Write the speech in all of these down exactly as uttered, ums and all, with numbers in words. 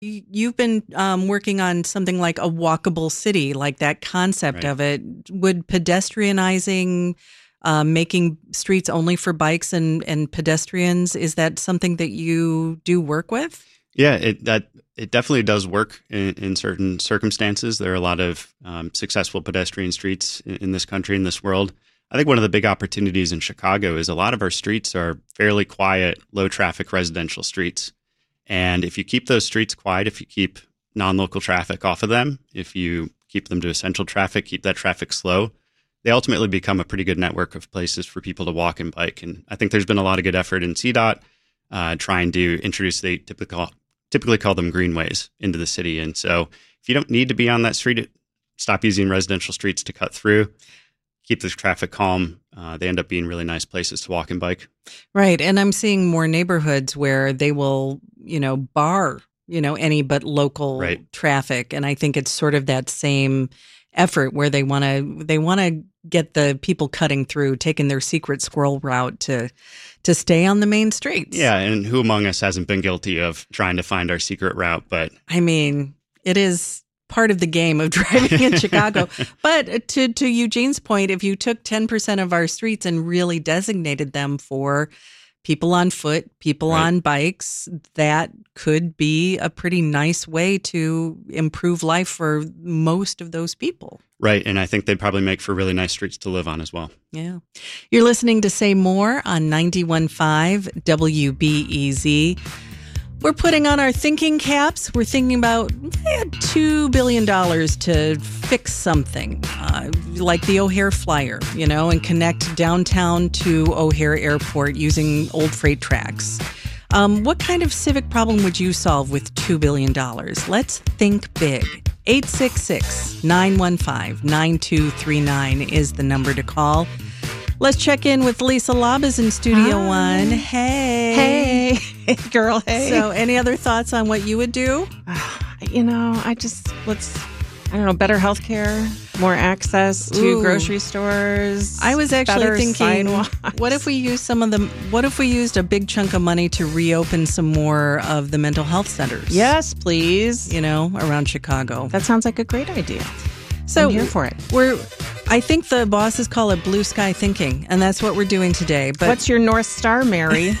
You- You've been um, working on something like a walkable city, like that concept Right. of it. Would pedestrianizing, uh, making streets only for bikes and, and pedestrians, is that something that you do work with? Yeah, it that it definitely does work in, in certain circumstances. There are a lot of um, successful pedestrian streets in, in this country, in this world. I think one of the big opportunities in Chicago is a lot of our streets are fairly quiet, low traffic residential streets. And if you keep those streets quiet, if you keep non-local traffic off of them, if you keep them to essential traffic, keep that traffic slow, they ultimately become a pretty good network of places for people to walk and bike. And I think there's been a lot of good effort in C DOT uh, trying to introduce, they typically, typically call them greenways into the city. And so if you don't need to be on that street, stop using residential streets to cut through. Keep the traffic calm. Uh, they end up being really nice places to walk and bike. Right. And I'm seeing more neighborhoods where they will, you know, bar, you know, any but local Right. traffic. And I think it's sort of that same effort where they want to they want to get the people cutting through, taking their secret squirrel route to to stay on the main streets. Yeah. And who among us hasn't been guilty of trying to find our secret route? But I mean, it is part of the game of driving in Chicago. But to to Eugene's point, if you took ten percent of our streets and really designated them for people on foot, people Right. on bikes, that could be a pretty nice way to improve life for most of those people. right. And I think they'd probably make for really nice streets to live on as well. Yeah. You're listening to Say More on ninety-one point five W B E Z. We're putting on our thinking caps. We're thinking about eh, two billion dollars to fix something, uh, like the O'Hare Flyer, you know, and connect downtown to O'Hare Airport using old freight tracks. Um, what kind of civic problem would you solve with two billion dollars? Let's think big. eight six six, nine one five, nine two three nine is the number to call. Let's check in with Lisa Labas in Studio Hi. One. Hey. Hey, hey, girl, hey. So, any other thoughts on what you would do? you know, I just, let's, I don't know, better healthcare, more access to Ooh. grocery stores. I was actually better thinking, sidewalks. what if we used some of the, what if we used a big chunk of money to reopen some more of the mental health centers? Yes, please. You know, around Chicago. That sounds like a great idea. So I'm here for it. We're, I think the bosses call it blue sky thinking, and that's what we're doing today. But What's your North Star, Mary?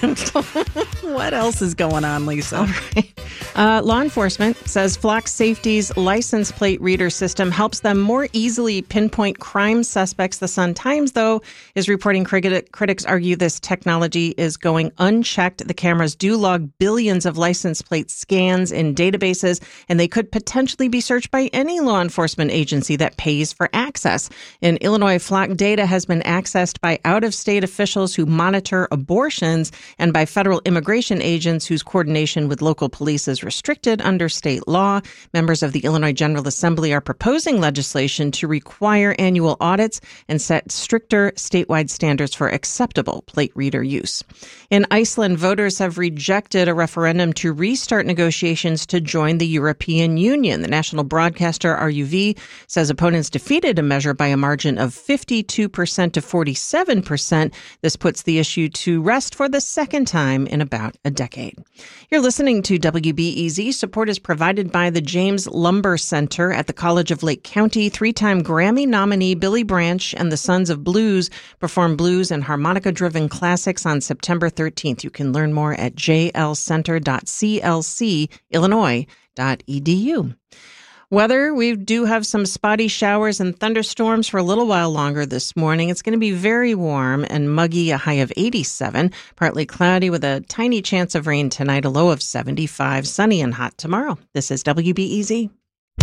what else is going on, Lisa? All right. Uh, law enforcement says Flock Safety's license plate reader system helps them more easily pinpoint crime suspects. The Sun-Times, though, is reporting criti- critics argue this technology is going unchecked. The cameras do log billions of license plate scans in databases, and they could potentially be searched by any law enforcement agency that pays for access. In Illinois, Flock data has been accessed by out-of-state officials who monitor abortions and by federal immigration agents whose coordination with local police is restricted under state law. Members of the Illinois General Assembly are proposing legislation to require annual audits and set stricter statewide standards for acceptable plate reader use. In Iceland, voters have rejected a referendum to restart negotiations to join the European Union. The national broadcaster R U V says opponents defeated a measure by a margin of fifty-two percent to forty-seven percent. This puts the issue to rest for the second time in about a decade. You're listening to W B E Z. Support is provided by the James Lumber Center at the College of Lake County. Three-time Grammy nominee Billy Branch and the Sons of Blues perform blues and harmonica-driven classics on September thirteenth. You can learn more at j l center dot c l c illinois dot e d u. Weather, we do have some spotty showers and thunderstorms for a little while longer this morning. It's going to be very warm and muggy, a high of eighty-seven. Partly cloudy with a tiny chance of rain tonight, a low of seventy-five. Sunny and hot tomorrow. This is W B E Z.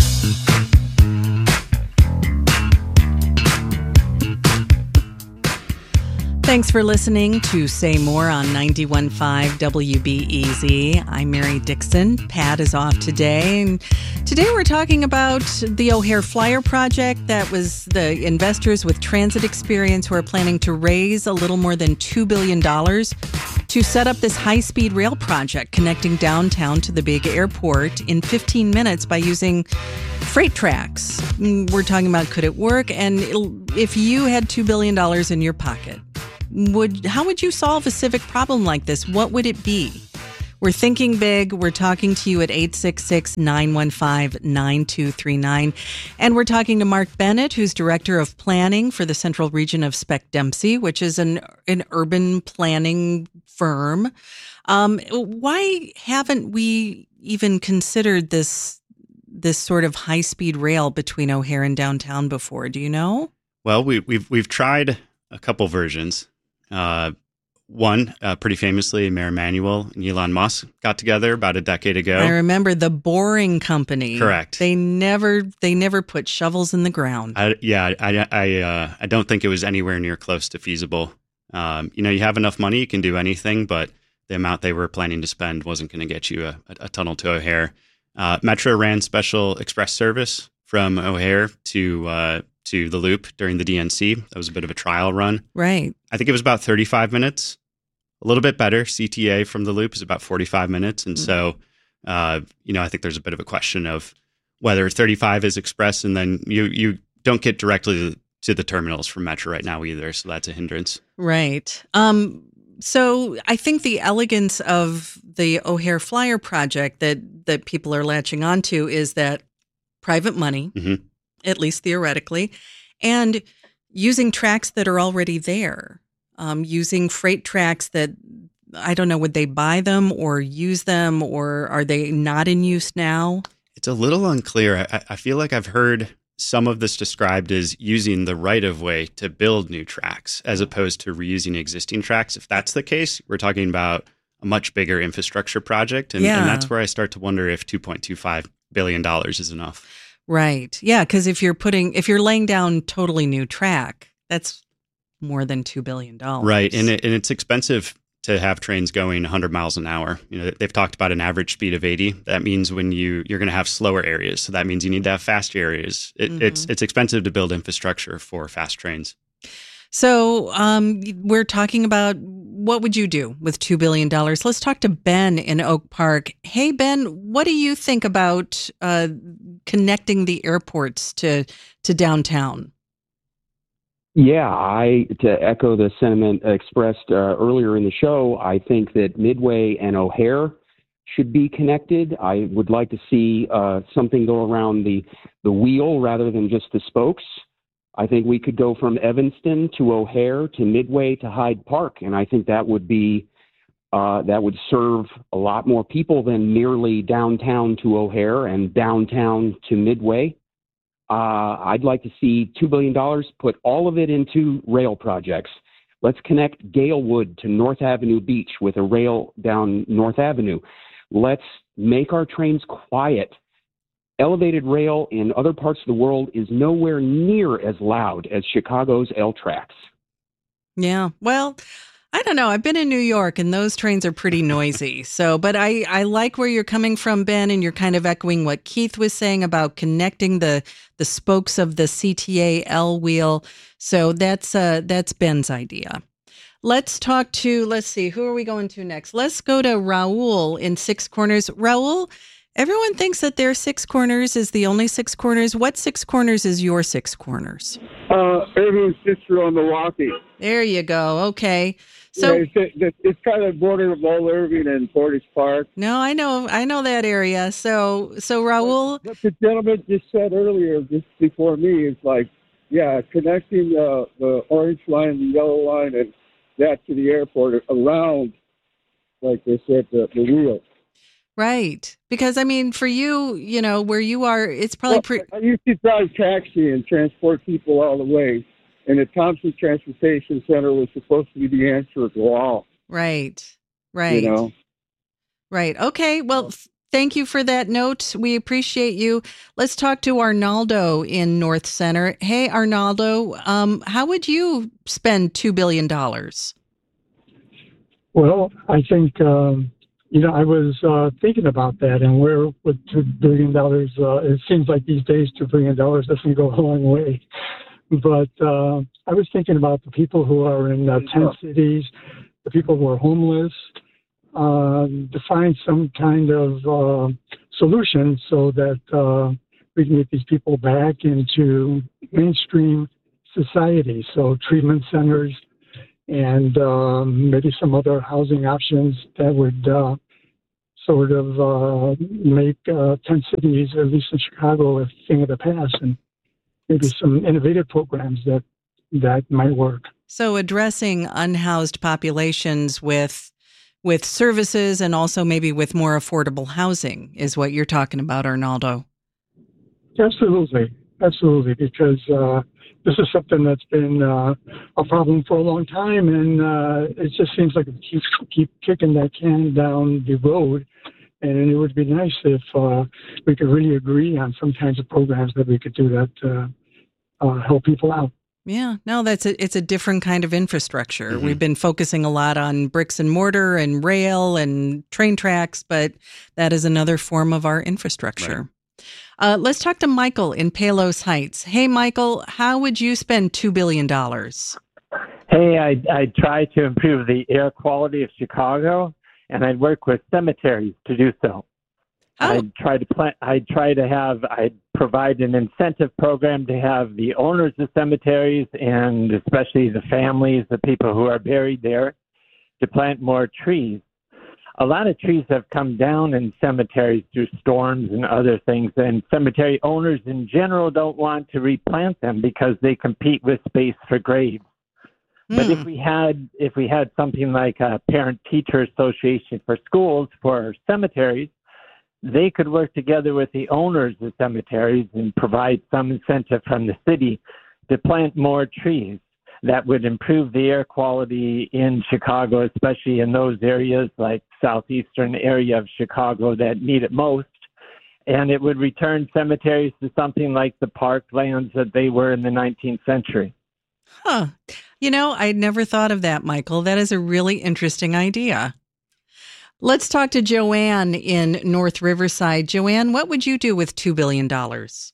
Thanks for listening to Say More on ninety-one point five W B E Z. I'm Mary Dixon. Pat is off today. And today we're talking about the O'Hare Flyer project. That was the investors with transit experience who are planning to raise a little more than two billion dollars to set up this high-speed rail project connecting downtown to the big airport in fifteen minutes by using freight tracks. We're talking about could it work? And if you had two billion dollars in your pocket, Would how would you solve a civic problem like this? What would it be? We're thinking big. We're talking to you at eight six six, nine one five, nine two three nine. And we're talking to Mark Bennett, who's Director of Planning for the Central Region of Spec Dempsey, which is an, an urban planning firm. Um, why haven't we even considered this this sort of high-speed rail between O'Hare and downtown before? Do you know? Well, we, we've we've tried a couple versions. Uh, one, uh, pretty famously, Mayor Emanuel and Elon Musk got together about a decade ago. I remember the Boring Company. Correct. They never they never put shovels in the ground. I, yeah, I I uh, I don't think it was anywhere near close to feasible. Um, you know, you have enough money, you can do anything, but the amount they were planning to spend wasn't going to get you a, a tunnel to O'Hare. Uh, Metro ran special express service from O'Hare to uh, to the Loop during the D N C. That was a bit of a trial run. Right. I think it was about thirty-five minutes. A little bit better. C T A from the Loop is about forty-five minutes. And mm-hmm. so, uh, you know, I think there's a bit of a question of whether thirty-five is express, and then you, you don't get directly to, to the terminals from Metro right now either. So that's a hindrance. Right. Um, so I think the elegance of the O'Hare Flyer project that, that people are latching onto is that private money, mm-hmm. at least theoretically, and using tracks that are already there, um, using freight tracks that, I don't know, would they buy them or use them, or are they not in use now? It's a little unclear. I, I feel like I've heard some of this described as using the right-of-way to build new tracks as opposed to reusing existing tracks. If that's the case, we're talking about a much bigger infrastructure project. And, yeah. and that's where I start to wonder if two point two five billion dollars is enough. Right. Yeah, because if you're putting, if you're laying down totally new track, that's more than two billion dollars. Right. And, it, and it's expensive to have trains going one hundred miles an hour. You know, they've talked about an average speed of eighty. That means when you, you're going to have slower areas. So that means you need to have faster areas. It, mm-hmm. It's it's expensive to build infrastructure for fast trains. So um, we're talking about what would you do with two billion dollars? Let's talk to Ben in Oak Park. Hey, Ben, what do you think about uh, connecting the airports to to downtown? Yeah, I to echo the sentiment expressed uh, earlier in the show, I think that Midway and O'Hare should be connected. I would like to see uh, something go around the, the wheel rather than just the spokes. I think we could go from Evanston to O'Hare to Midway to Hyde Park, and I think that would be uh, that would serve a lot more people than merely downtown to O'Hare and downtown to Midway. Uh, I'd like to see two billion dollars, put all of it into rail projects. Let's connect Galewood to North Avenue Beach with a rail down North Avenue. Let's make our trains quiet. Elevated rail in other parts of the world is nowhere near as loud as Chicago's L tracks. Yeah, well, I don't know. I've been in New York, and those trains are pretty noisy. So, but I, I like where you're coming from, Ben, and you're kind of echoing what Keith was saying about connecting the the spokes of the C T A L wheel. So that's uh, that's Ben's idea. Let's talk to, let's see, who are we going to next? Let's go to Raul in Six Corners. Raul, everyone thinks that their Six Corners is the only Six Corners. What Six Corners is your Six Corners? Uh, Irving Cicero on Milwaukee. There you go. Okay. So yeah, it's, it's kind of border of Old Irving and Portage Park. No, I know, I know that area. So, so Raul, what the gentleman just said earlier, just before me, is like, yeah, connecting uh, the orange line, the yellow line, and that to the airport around, like they said, the, the wheel. Right. Because, I mean, for you, you know, where you are, it's probably... Well, pre- I used to drive taxi and transport people all the way. And the Thompson Transportation Center was supposed to be the answer to all. Right. Right. You know? Right. Okay. Well, thank you for that note. We appreciate you. Let's talk to Arnaldo in North Center. Hey, Arnaldo, um, how would you spend two billion dollars? Well, I think, um, you know, I was uh, thinking about that, and where with two billion dollars, uh, it seems like these days two billion dollars doesn't go a long way. But uh, I was thinking about the people who are in uh, tent cities, the people who are homeless, uh, to find some kind of uh, solution so that uh, we can get these people back into mainstream society. So treatment centers and um, maybe some other housing options that would uh, sort of uh, make uh, tent cities, at least in Chicago, a thing of the past, and maybe some innovative programs that that might work. So addressing unhoused populations with with services and also maybe with more affordable housing is what you're talking about, Arnaldo. Absolutely. Absolutely. Because uh, this is something that's been uh, a problem for a long time, and uh, it just seems like it keeps keep kicking that can down the road. And it would be nice if uh, we could really agree on some kinds of programs that we could do that uh, uh, help people out. Yeah, no, that's a, it's a different kind of infrastructure. Mm-hmm. We've been focusing a lot on bricks and mortar and rail and train tracks, but that is another form of our infrastructure. Right. Uh, let's talk to Michael in Palos Heights. Hey, Michael, how would you spend two billion dollars? Hey, I I try to improve the air quality of Chicago, and I'd work with cemeteries to do so. Oh. I'd try to plant. I'd try to have. I'd provide an incentive program to have the owners of cemeteries and especially the families, the people who are buried there, to plant more trees. A lot of trees have come down in cemeteries through storms and other things, and cemetery owners in general don't want to replant them because they compete with space for graves. Mm. But if we had if we had something like a parent-teacher association for schools for cemeteries, they could work together with the owners of cemeteries and provide some incentive from the city to plant more trees. That would improve the air quality in Chicago, especially in those areas like southeastern area of Chicago that need it most. And it would return cemeteries to something like the parklands that they were in the nineteenth century. Huh. You know, I never thought of that, Michael. That is a really interesting idea. Let's talk to Joanne in North Riverside. Joanne, what would you do with two billion dollars?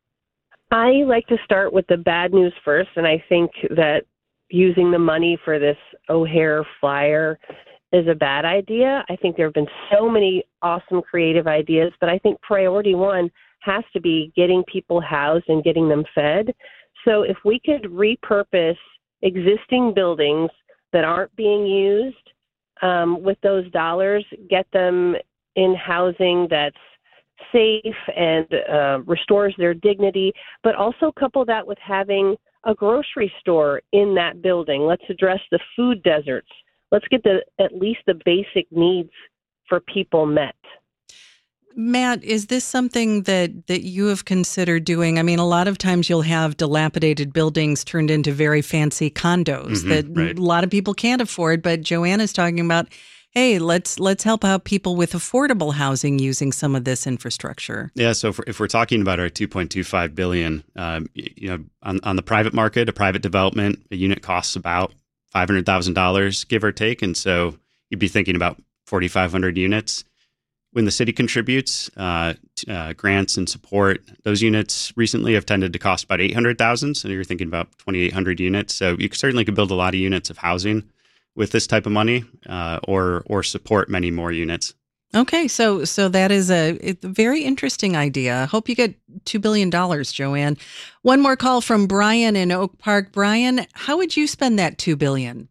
I like to start with the bad news first, and I think that using the money for this O'Hare flyer is a bad idea. I think there have been so many awesome creative ideas, but I think priority one has to be getting people housed and getting them fed. So if we could repurpose existing buildings that aren't being used um, with those dollars, get them in housing that's safe and uh, restores their dignity, but also couple that with having a grocery store in that building. Let's address the food deserts. Let's get the at least the basic needs for people met. Matt, is this something that, that you have considered doing? I mean, a lot of times you'll have dilapidated buildings turned into very fancy condos mm-hmm, that right. a lot of people can't afford, but Joanna's talking about, hey, let's let's help out people with affordable housing using some of this infrastructure. Yeah, so if we're, if we're talking about our two point two five billion dollars, um, you know, on, on the private market, a private development, a unit costs about five hundred thousand dollars, give or take. And so you'd be thinking about forty-five hundred units. When the city contributes uh, uh, grants and support, those units recently have tended to cost about eight hundred thousand dollars. So you're thinking about twenty-eight hundred units. So you certainly could build a lot of units of housing with this type of money, uh, or or support many more units. Okay, so so that is a, a very interesting idea. I hope you get two billion dollars, Joanne. One more call from Brian in Oak Park. Brian, how would you spend that two billion dollars?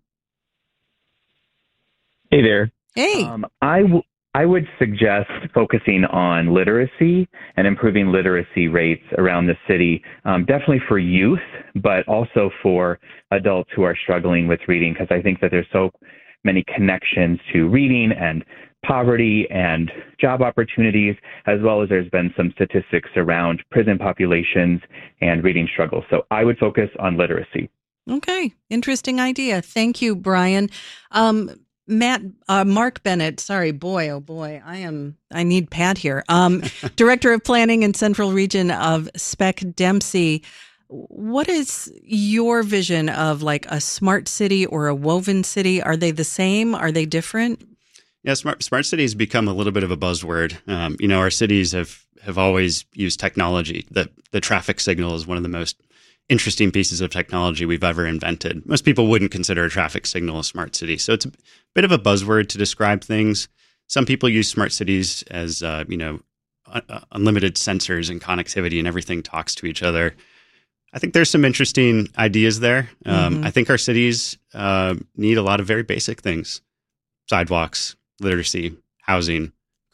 Hey there. Hey. Um, I, w- I would suggest focusing on literacy and improving literacy rates around the city, um, definitely for youth, but also for adults who are struggling with reading, because I think that there's so many connections to reading and poverty and job opportunities, as well as there's been some statistics around prison populations and reading struggles. So I would focus on literacy. Okay, interesting idea. Thank you, Brian. Um, Matt, uh, Mark Bennett, sorry, boy, oh boy, I am, I need Pat here. Um, Director of Planning and Central Region of Spec Dempsey. What is your vision of like a smart city or a woven city? Are they the same? Are they different? Yeah, smart smart cities become a little bit of a buzzword. Um, you know, our cities have, have always used technology. The the traffic signal is one of the most interesting pieces of technology we've ever invented. Most people wouldn't consider a traffic signal a smart city. So it's a bit of a buzzword to describe things. Some people use smart cities as, uh, you know, uh, unlimited sensors and connectivity and everything talks to each other. I think there's some interesting ideas there. Um, mm-hmm. I think our cities uh, need a lot of very basic things: sidewalks, literacy, housing,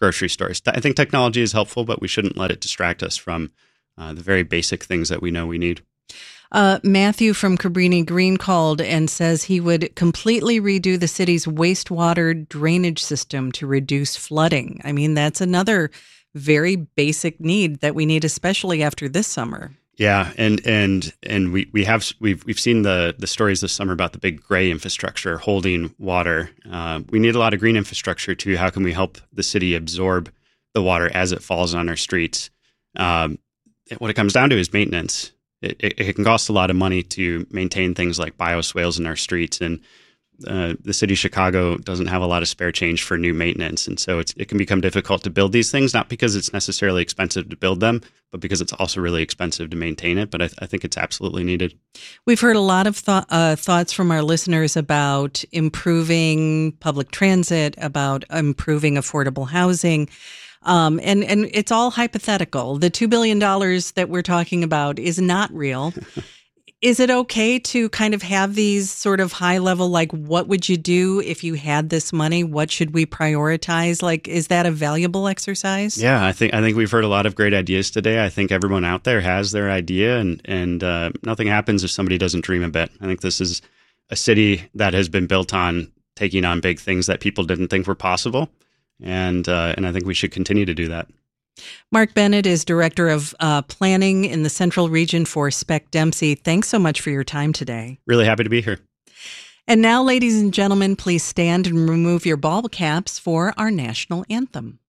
grocery stores. I think technology is helpful, but we shouldn't let it distract us from uh, the very basic things that we know we need. Uh, Matthew from Cabrini Green called and says he would completely redo the city's wastewater drainage system to reduce flooding. I mean, that's another very basic need that we need, especially after this summer. Yeah, and and and we, we have we've we've seen the the stories this summer about the big gray infrastructure holding water. Uh, we need a lot of green infrastructure too. How can we help the city absorb the water as it falls on our streets? Um, what it comes down to is maintenance. It, it, it can cost a lot of money to maintain things like bioswales in our streets, and uh, the city of Chicago doesn't have a lot of spare change for new maintenance, and so it's, it can become difficult to build these things. Not because it's necessarily expensive to build them, but because it's also really expensive to maintain it. But I, I think it's absolutely needed. We've heard a lot of th- uh, thoughts from our listeners about improving public transit, about improving affordable housing. Um, and, and it's all hypothetical. The two billion dollars that we're talking about is not real. Is it okay to kind of have these sort of high level, like, what would you do if you had this money? What should we prioritize? Like, is that a valuable exercise? Yeah, I think I think we've heard a lot of great ideas today. I think everyone out there has their idea, and and uh, nothing happens if somebody doesn't dream a bit. I think this is a city that has been built on taking on big things that people didn't think were possible, and uh, and I think we should continue to do that. Mark Bennett is Director of uh, Planning in the Central Region for Spec Dempsey. Thanks so much for your time today. Really happy to be here. And now, ladies and gentlemen, please stand and remove your ball caps for our national anthem.